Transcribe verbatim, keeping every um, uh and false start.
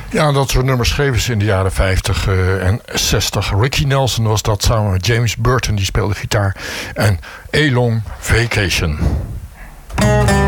Ja, dat soort nummers schreven ze in de jaren vijftig uh, en zestig. Ricky Nelson was dat samen met James Burton, die speelde gitaar. En A Long Vacation.